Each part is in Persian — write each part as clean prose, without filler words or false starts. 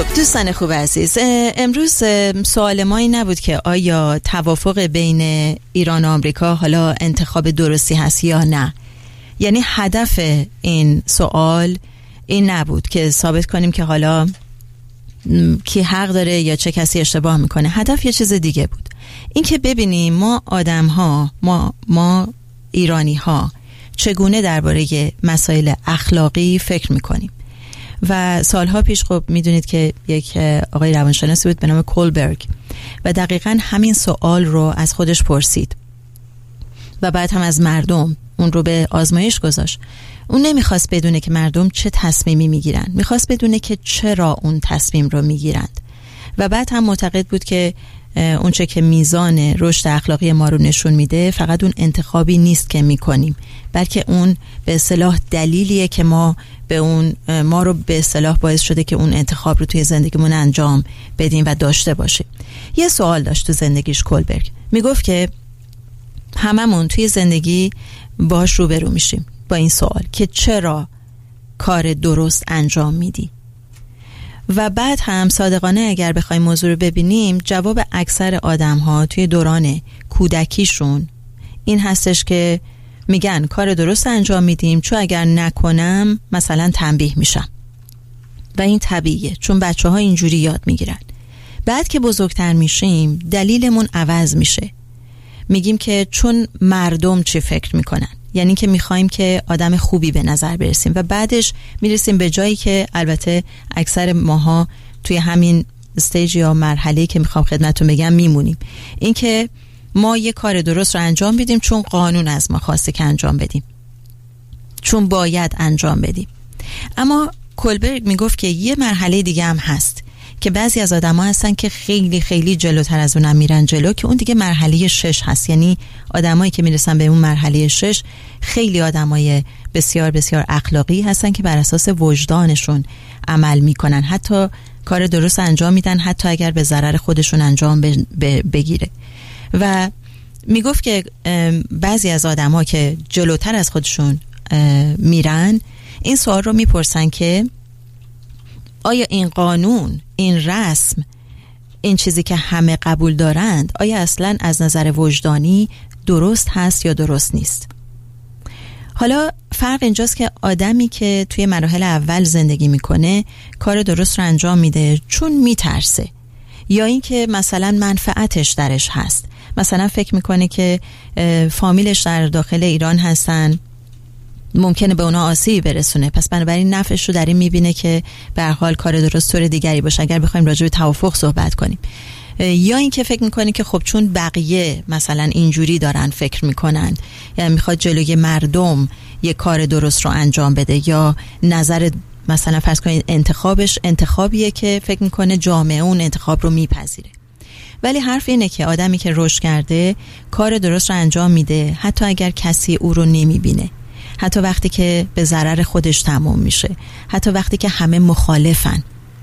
دوستان خوب عزیز، امروز سوال ما این نبود که آیا توافق بین ایران و آمریکا حالا انتخاب درستی هست یا نه. یعنی هدف این سوال این نبود که ثابت کنیم که حالا کی حق داره یا چه کسی اشتباه میکنه. هدف یه چیز دیگه بود، این که ببینیم ما آدم ها، ما ایرانی ها چگونه درباره مسائل اخلاقی فکر میکنیم. و سالها پیش خب میدونید که یک آقای روانشناسی بود به نام کولبرگ و دقیقاً همین سوال رو از خودش پرسید و بعد هم از مردم اون رو به آزمایش گذاشت. اون نمیخواست بدونه که مردم چه تصمیمی میگیرن، میخواست بدونه که چرا اون تصمیم رو میگیرند. و بعد هم معتقد بود که اون چه که میزان رشد اخلاقی ما رو نشون میده فقط اون انتخابی نیست که میکنیم، بلکه اون به اصطلاح دلیلیه که ما رو به اصطلاح باعث شده که اون انتخاب رو توی زندگیمون انجام بدیم و داشته باشیم. یه سوال داشت تو زندگیش کولبرگ، میگفت که هممون توی زندگی باهاش روبرو میشیم با این سوال که چرا کار درست انجام میدی. و بعد هم صادقانه اگر بخوایم موضوع رو ببینیم، جواب اکثر آدم ها توی دوران کودکیشون این هستش که میگن کار درست انجام میدیم چون اگر نکنم مثلا تنبیه میشم. و این طبیعیه چون بچه ها اینجوری یاد میگیرن. بعد که بزرگتر میشیم دلیلمون عوض میشه، میگیم که چون مردم چی فکر میکنن، یعنی که میخوایم که آدم خوبی به نظر برسیم و بعدش میرسیم به جایی که البته اکثر ماها توی همین استیج یا مرحله‌ای که میخوام خدمتتون بگم میمونیم، این که ما یه کار درست رو انجام بدیم چون قانون از ما خواسته که انجام بدیم، چون باید انجام بدیم. اما کولبرگ میگفت که یه مرحله دیگه هم هست که بعضی از آدم‌ها هستن که خیلی خیلی جلوتر از اونم میرن جلو، که اون دیگه مرحله 6 هست. یعنی آدمایی که میرسن به اون مرحله 6 خیلی آدمای بسیار بسیار اخلاقی هستن که بر اساس وجدانشون عمل میکنن، حتی کار درست انجام میدن حتی اگر به ضرر خودشون انجام بگیره. و میگفت که بعضی از آدم‌ها که جلوتر از خودشون میرن این سوال رو میپرسن که آیا این قانون، این رسم، این چیزی که همه قبول دارند آیا اصلا از نظر وجدانی درست هست یا درست نیست؟ حالا فرق اینجاست که آدمی که توی مراحل اول زندگی میکنه کار درست رو انجام میده چون میترسه، یا اینکه مثلا منفعتش درش هست، مثلا فکر میکنه که فامیلش در داخل ایران هستن، ممکنه به اونا آسیبی برسونه، پس بنابراین نفعش رو در این میبینه که به هر حال کار درست طور دیگری باشه اگر بخوایم راجع به توافق صحبت کنیم. یا اینکه فکر میکنه که خب چون بقیه مثلا اینجوری دارن فکر میکنن، یعنی میخواد جلوی مردم یه کار درست رو انجام بده، یا نظر مثلا فرض کنید انتخابش انتخابیه که فکر میکنه جامعه اون انتخاب رو میپذیره. ولی حرف اینه که آدمی که رشد کرده کار درست رو انجام میده حتی اگر کسی او رو نمیبینه، حتی وقتی که به ضرر خودش تموم میشه، حتی وقتی که همه مخالفن.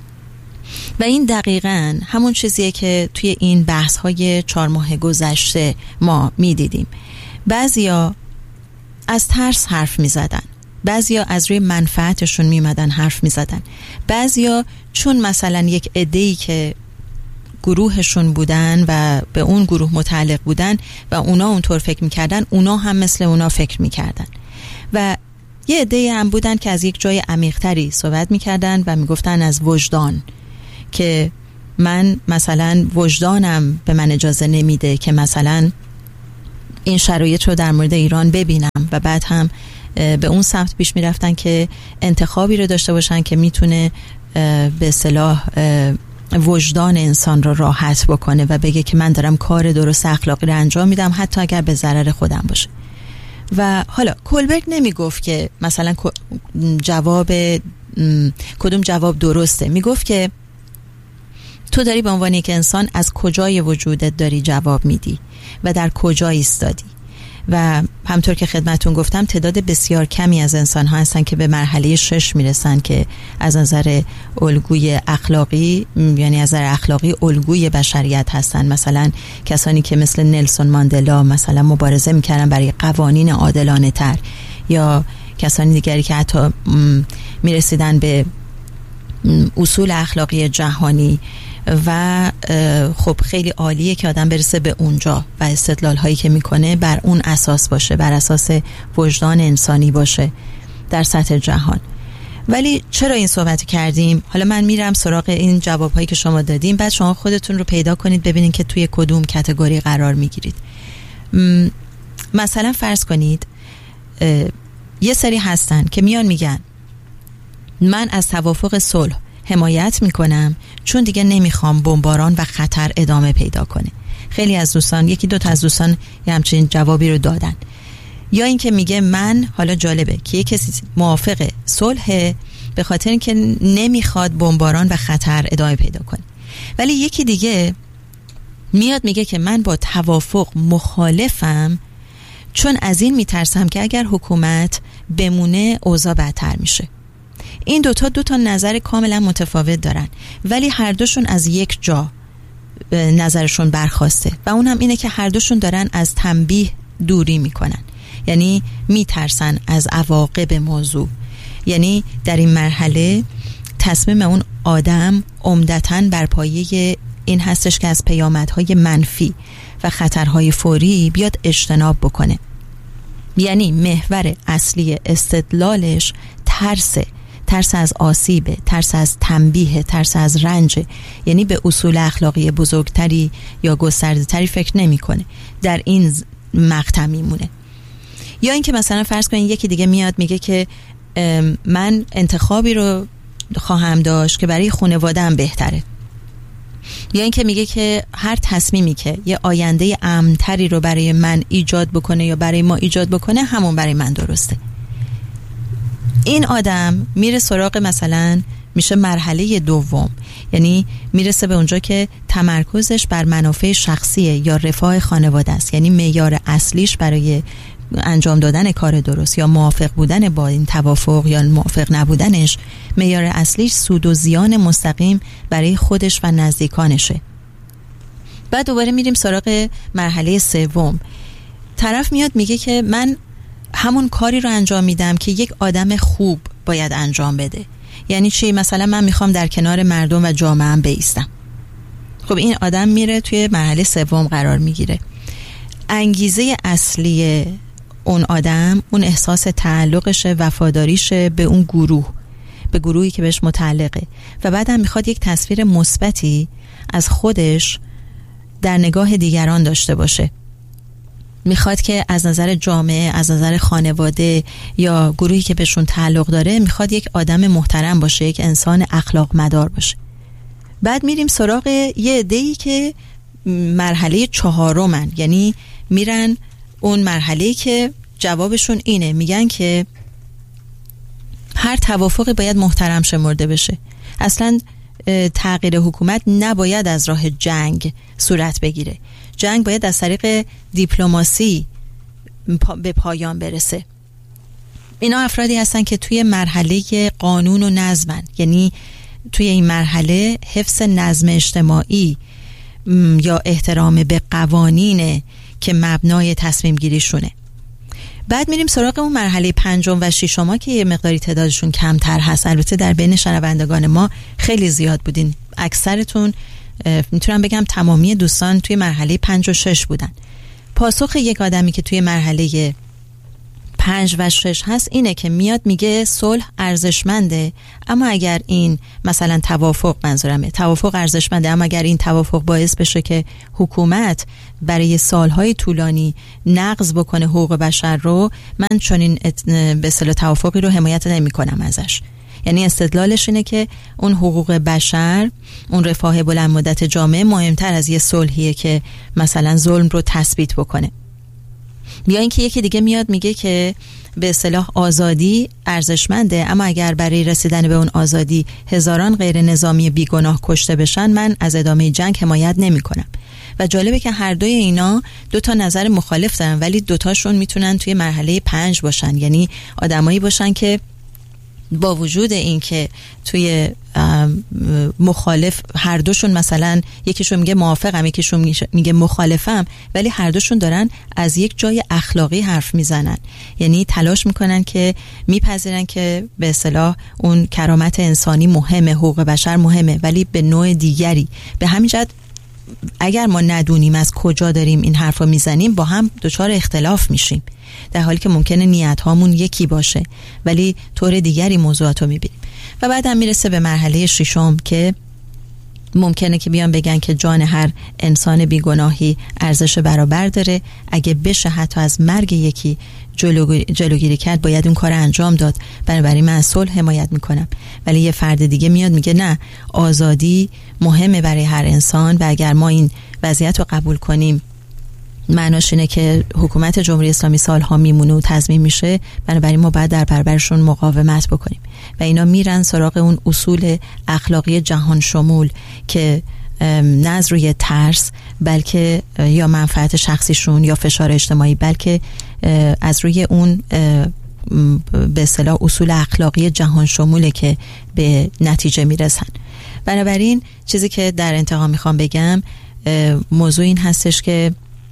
و این دقیقاً همون چیزیه که توی این بحث‌های 4 ماه گذشته ما میدیدیم. بعضیا از ترس حرف میزدن، بعضیا از روی منفعتشون میمدن حرف میزدن، بعضیا چون مثلا یک عده‌ای که گروهشون بودن و به اون گروه متعلق بودن و اونا اونطور فکر میکردن، اونا هم مثل اونا فکر میکردن. و یه عده‌ای هم بودن که از یک جای عمیق‌تری صحبت میکردن و میگفتن از وجدان، که من مثلا وجدانم به من اجازه نمیده که مثلا این شرایط رو در مورد ایران ببینم. و بعد هم به اون سمت پیش میرفتن که انتخابی رو داشته باشن که میتونه به اصطلاح وجدان انسان رو راحت بکنه و بگه که من دارم کار درست اخلاقی رو انجام میدم حتی اگر به ضرر خودم باشه. و حالا کولبرگ نمیگفت که مثلا کدوم جواب درسته، میگفت که تو داری به عنوان یک انسان از کجای وجودت داری جواب میدی و در کجا ایستادی. و همطور که خدمتون گفتم تعداد بسیار کمی از انسان ها هستن که به مرحله 6 میرسن که از نظر الگوی اخلاقی، یعنی از نظر اخلاقی الگوی بشریت هستن. مثلا کسانی که مثل نلسون ماندلا مثلا مبارزه میکردن برای قوانین عادلانه تر، یا کسانی دیگری که حتی میرسیدن به اصول اخلاقی جهانی و خب خیلی عالیه که آدم برسه به اونجا و استدلال هایی که میکنه بر اون اساس باشه، بر اساس وجدان انسانی باشه در سطح جهان. ولی چرا این صحبت کردیم؟ حالا من میرم سراغ این جواب هایی که شما دادیم، بعد شما خودتون رو پیدا کنید ببینید که توی کدوم کاتگوری قرار میگیرید. مثلا فرض کنید یه سری هستن که میان میگن من از توافق صلح حمایت میکنم چون دیگه نمیخوام بمباران و خطر ادامه پیدا کنه. خیلی از دوستان، یکی دو تا از دوستان یه همچین جوابی رو دادن. یا این که میگه من، حالا جالبه که یه کسی موافق صلح به خاطر اینکه نمیخواد بمباران و خطر ادامه پیدا کنه، ولی یکی دیگه میاد میگه که من با توافق مخالفم چون از این میترسم که اگر حکومت بمونه اوضاع بدتر میشه. این دوتا نظر کاملا متفاوت دارن، ولی هر دوشون از یک جا نظرشون برخواسته و اون هم اینه که هر دوشون دارن از تنبیه دوری میکنن، یعنی میترسن از عواقب موضوع. یعنی در این مرحله تصمیم اون آدم عمدتاً بر پایه این هستش که از پیامدهای منفی و خطرهای فوری بیاد اجتناب بکنه. یعنی محور اصلی استدلالش ترس از آسیبه، ترس از تنبیه، ترس از رنج. یعنی به اصول اخلاقی بزرگتری یا گسترده تری فکر نمیکنه، در این مقطع میمونه. یا اینکه مثلا فرض کنین یکی دیگه میاد میگه که من انتخابی رو خواهم داشت که برای خانواده‌ام بهتره. یا اینکه میگه که هر تصمیمی که یه آینده امن‌تری رو برای من ایجاد بکنه یا برای ما ایجاد بکنه همون برای من درسته. این آدم میره سراغ مثلا میشه مرحله دوم، یعنی میرسه به اونجا که تمرکزش بر منافع شخصیه یا رفاه خانواده است. یعنی معیار اصلیش برای انجام دادن کار درست یا موافق بودن با این توافق یا موافق نبودنش، معیار اصلیش سود و زیان مستقیم برای خودش و نزدیکانشه. بعد دوباره میریم سراغ مرحله سوم. طرف میاد میگه که من همون کاری رو انجام میدم که یک آدم خوب باید انجام بده. یعنی چی؟ مثلا من میخوام در کنار مردم و جامعه‌ام بایستم. خب این آدم میره توی مرحله سوم قرار میگیره. انگیزه اصلی اون آدم اون احساس تعلقشه، وفاداریشه به اون گروه، به گروهی که بهش متعلقه، و بعدم میخواد یک تصویر مثبتی از خودش در نگاه دیگران داشته باشه. میخواد که از نظر جامعه، از نظر خانواده یا گروهی که بهشون تعلق داره، میخواد یک آدم محترم باشه، یک انسان اخلاق مدار باشه. بعد میریم سراغ یه عده‌ای که مرحله چهارمن، یعنی میرن اون مرحله که جوابشون اینه، میگن که هر توافقی باید محترم شمرده بشه. اصلا تغییر حکومت نباید از راه جنگ صورت بگیره. جنگ باید از طریق دیپلماسی به پایان برسه. اینا افرادی هستن که توی مرحله قانون و نظمن، یعنی توی این مرحله حفظ نظم اجتماعی یا احترام به قوانین که مبنای تصمیم گیریشونه. بعد میریم سراغ اون مرحله پنجم و ششم که یه مقداری تعدادشون کمتر هست. البته در بین شنوندگان ما خیلی زیاد بودین، اکثرتون میتونم بگم تمامی دوستان توی مرحله 5 و 6 بودن. پاسخ یک آدمی که توی مرحله 5 و 6 هست اینه که میاد میگه صلح ارزشمنده، اما اگر این مثلا توافق ارزشمنده، اما اگر این توافق باعث بشه که حکومت برای سالهای طولانی نقض بکنه حقوق بشر رو، من چنین به اصطلاح توافقی رو حمایت نمی کنم ازش. یعنی استدلالش اینه که اون حقوق بشر، اون رفاه بلند مدت جامعه مهمتر از یه صلحیه که مثلا ظلم رو تثبیت بکنه. یا اینکه یکی دیگه میاد میگه که به اصطلاح آزادی ارزشمنده، اما اگر برای رسیدن به اون آزادی هزاران غیر نظامی بیگناه کشته بشن، من از ادامه جنگ حمایت نمی کنم. و جالبه که هر دوی اینا دو تا نظر مخالف دارن، ولی دوتاشون میتونن توی مرحله 5 باشن. یعنی آدمایی باشن که با وجود این که توی مخالف، هر دوشون مثلا یکیشون میگه موافقم یکیشون میگه مخالفم، ولی هر دوشون دارن از یک جای اخلاقی حرف میزنن. یعنی تلاش میکنن که میپذیرن که به اصطلاح اون کرامت انسانی مهمه، حقوق بشر مهمه، ولی به نوع دیگری. به همین جهت اگر ما ندونیم از کجا داریم این حرف رو میزنیم، با هم دچار اختلاف میشیم، در حالی که ممکنه نیت هامون یکی باشه ولی طور دیگری موضوعات رو میبینیم. و بعد هم میرسه به مرحله ششم که ممکنه که بیان بگن که جان هر انسان بیگناهی ارزش برابر داره، اگه بشه حتی از مرگ یکی جلوگیری کرد باید اون کار انجام داد، بنابراین من از صلح حمایت میکنم. ولی یه فرد دیگه میاد میگه نه، آزادی مهمه برای هر انسان و اگر ما این وضعیت رو قبول کنیم معناش اینه که حکومت جمهوری اسلامی سالها میمونه و تضمین میشه، بنابراین ما باید در برابرشون مقاومت بکنیم. و اینا میرن سراغ اون اصول اخلاقی جهان شمول که نه از روی ترس بلکه یا منفعت شخصیشون یا فشار اجتماعی، بلکه از روی اون به اصطلاح اصول اخلاقی جهان شموله که به نتیجه میرسن. بنابراین چیزی که در انتها میخوام بگم موضوع این هستش که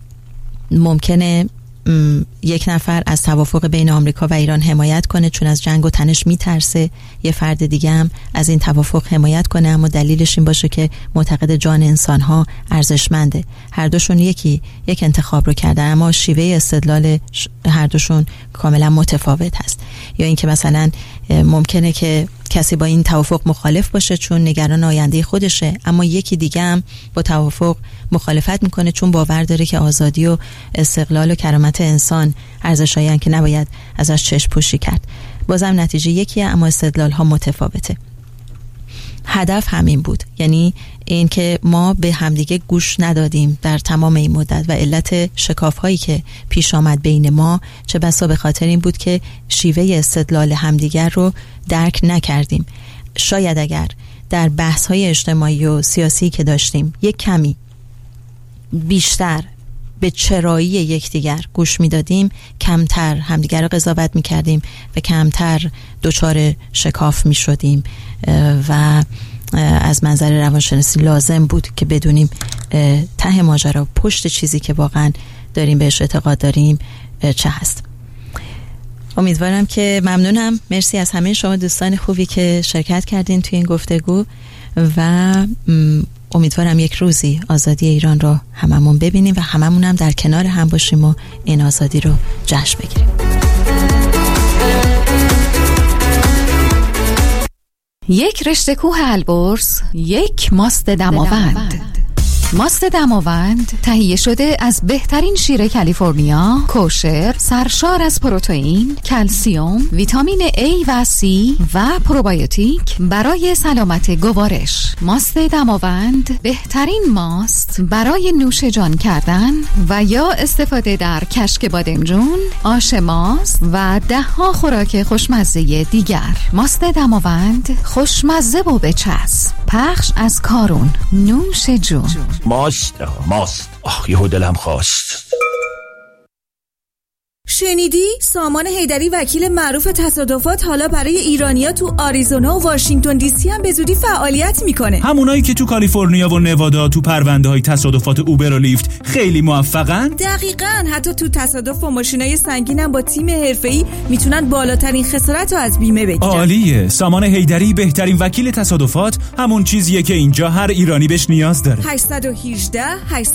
ممکنه یک نفر از توافق بین آمریکا و ایران حمایت کنه چون از جنگ و تنش میترسه، یه فرد دیگه هم از این توافق حمایت کنه اما دلیلش این باشه که معتقد جان انسان‌ها ارزشمنده. هر دوشون یک انتخاب رو کردن اما شیوه استدلال هر دوشون کاملا متفاوت هست. یا اینکه مثلا ممکنه که کسی با این توافق مخالف باشه چون نگران آینده خودشه، اما یکی دیگه هم با توافق مخالفت میکنه چون باور داره که آزادی و استقلال و کرامت انسان ارزشایین که نباید ازش چشم پوشی کرد. بازم نتیجه یکیه اما استدلال ها متفاوته. هدف همین بود، یعنی این که ما به همدیگه گوش ندادیم در تمام این مدت و علت شکاف هایی که پیش آمد بین ما چه بسا به خاطر این بود که شیوه استدلال همدیگر رو درک نکردیم. شاید اگر در بحث های اجتماعی و سیاسی که داشتیم یک کمی بیشتر به چرایی یکدیگر گوش میدادیم، کمتر همدیگر رو قضاوت میکردیم و کمتر دچار شکاف میشدیم و از منظر روانشناسی لازم بود که بدونیم ته ماجرا پشت چیزی که واقعا داریم بهش اعتقاد داریم چه هست. امیدوارم که ممنونم، مرسی از همه شما دوستان خوبی که شرکت کردین توی این گفتگو و امیدوارم یک روزی آزادی ایران رو هممون ببینیم و هممون هم در کنار هم باشیم و این آزادی رو جشن بگیریم. یک رشته کوه البرز، یک ماست دماوند. ماست دماوند تهیه شده از بهترین شیر کالیفرنیا، کوشر، سرشار از پروتئین، کلسیم، ویتامین A و C و پروبیوتیک برای سلامت گوارش. ماست دماوند بهترین ماست برای نوش جان کردن و یا استفاده در کشک بادمجون، آش ماست و 10 خوراک خوشمزه دیگر. ماست دماوند خوشمزه و بچسب. پخش از کارون. نوش جون. ماست یهو دلم خواست. شنیدی؟ سامان حیدری وکیل معروف تصادفات حالا برای ایرانیا تو آریزونا و واشنگتن دی سی هم به زودی فعالیت میکنه. همونایی که تو کالیفرنیا و نوادا تو پرونده‌های تصادفات اوبر و لیفت خیلی موفقن؟ دقیقاً. حتی تو تصادف با ماشینای سنگین هم با تیم حرفه‌ای میتونن بالاترین خسارت رو از بیمه بگیرن. عالیه. سامان حیدری بهترین وکیل تصادفات همون چیزیه که اینجا هر ایرانی بهش نیاز داره. 818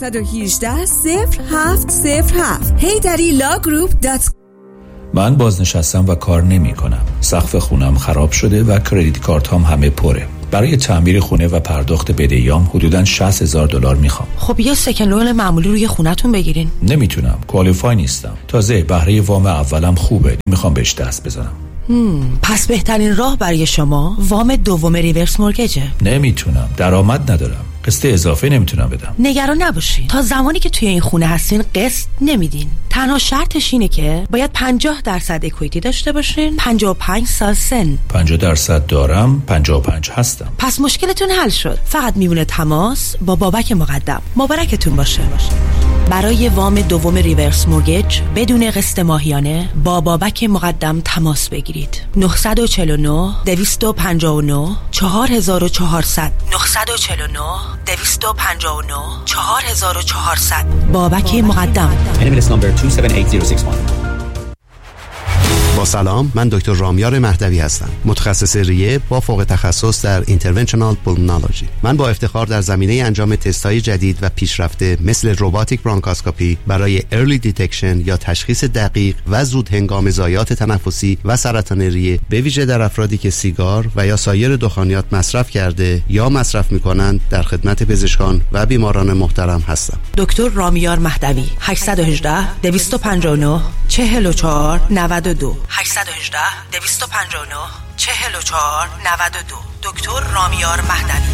0707 HayDariLawGroup. من بازنشستم و کار نمی کنم. سقف خونم خراب شده و کردیت کارت هم همه پره. برای تعمیر خونه و پرداخت بدهیام حدوداً $60,000 میخوام. خب یا سکن لون معمولی روی خونتون بگیرین. نمیتونم، کوالیفای نیستم. تازه بهره وام اولم خوبه، میخوام بهش دست بزنم. پس بهترین راه برای شما وام دوم ریورس مورگیجه. نمیتونم، درآمد ندارم. قسط اضافه نمیتونم بدم. نگران نباشین، تا زمانی که توی این خونه هستین قسط نمیدین. تنها شرطش اینه که باید 50% اکویتی داشته باشین، 55 سال سن. 50% دارم، 55 هستم. پس مشکلتون حل شد. فقط میمونه تماس با بابک مقدم. مبارکتون باشه. برای وام دوم ریورس مورگیج بدون قسط ماهیانه با بابک مقدم تماس بگیرید. 949 259 4400 949 259 4400 بابک مقدم. NMLS number 278061. با سلام، من دکتر رامیار مهدوی هستم، متخصص ریه با فوق تخصص در اینترونشنال پولمونولوژی. من با افتخار در زمینه انجام تست‌های جدید و پیشرفته مثل روباتیک برونکاسکوپی برای ارلی دیتکشن یا تشخیص دقیق و زود هنگام ضایعات تنفسی و سرطان ریه، به ویژه در افرادی که سیگار و یا سایر دخانیات مصرف کرده یا مصرف می‌کنند، در خدمت پزشکان و بیماران محترم هستم. دکتر رامیار مهدوی 818 259 44 92 818 259 44 92 دکتر رامیار مهدوی.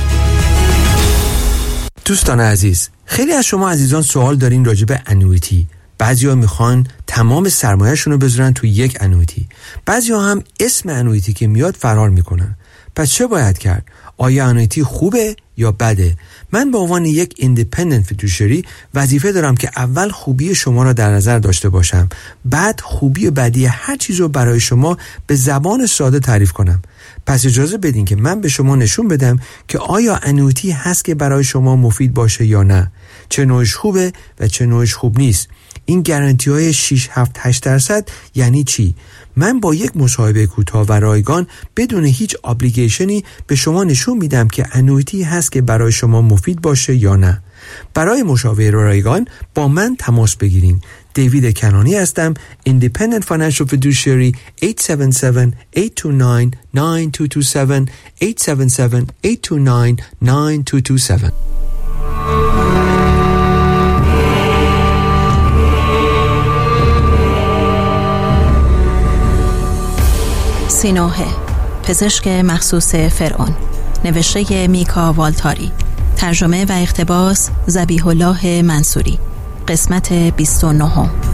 دوستان عزیز، خیلی از شما عزیزان سوال دارین راجع به انویتی. بعضیا میخوان تمام سرمایه‌شون رو بذارن تو یک انویتی، بعضیا هم اسم انویتی که میاد فرار میکنن. پس چه باید کرد؟ آیا انویتی خوبه یا بده؟ من به عنوان یک ایندیپندنت فیدوشری وظیفه دارم که اول خوبی شما را در نظر داشته باشم، بعد خوبی و بدی هر چیز رو برای شما به زبان ساده تعریف کنم. پس اجازه بدین که من به شما نشون بدم که آیا انویتی هست که برای شما مفید باشه یا نه، چه نوعش خوبه و چه نوعش خوب نیست. این گارانتی های 6 7 8% یعنی چی؟ من با یک مصاحبه کوتاه و رایگان بدون هیچ ابلیگیشنی به شما نشون میدم که انویتی هست که برای شما مفید باشه یا نه. برای مشاوره رایگان با من تماس بگیرین. دیوید کنانی هستم، Independent Financial Fiduciary. 877-829-9227 877-829-9227. سینوه، پزشک مخصوص فرعون، نوشته میکا والتاری، ترجمه و اقتباس ذبیح الله منصوری، قسمت 29.